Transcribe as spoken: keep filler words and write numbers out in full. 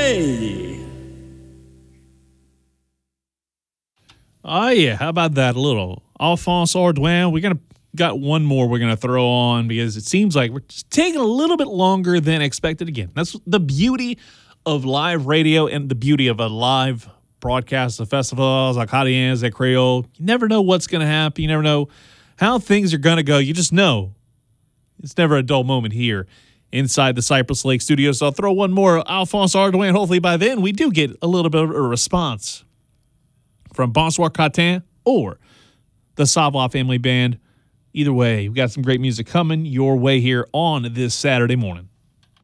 way. Oh, yeah. How about that? A little Alphonse Ardouin. We're going to got one more we're going to throw on because it seems like we're just taking a little bit longer than expected. Again, that's the beauty of live radio and the beauty of a live broadcast of festivals like Acadiens at Creole. You never know what's going to happen. You never know how things are going to go. You just know it's never a dull moment here inside the Cypress Lake studios. So I'll throw one more Alphonse Ardouin. Hopefully by then we do get a little bit of a response from Bonsoir Catin or the Savoir Family Band. Either way, we've got some great music coming your way here on this Saturday morning.